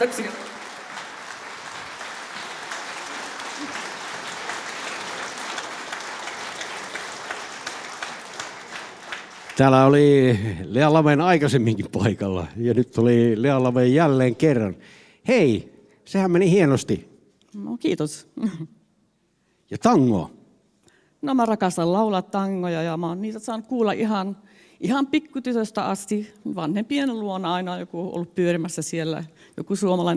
Kiitoksia. Täällä oli Lea Laven aikaisemminkin paikalla ja nyt tuli Lea Laven jälleen kerran. Hei, sehän meni hienosti. No, kiitos. Ja tango. No mä rakastan laulaa tangoja ja mä oon niitä saanut kuulla ihan pikkutytöstä asti. Vanhempien luona aina joku ollut pyörimässä siellä, joku suomalainen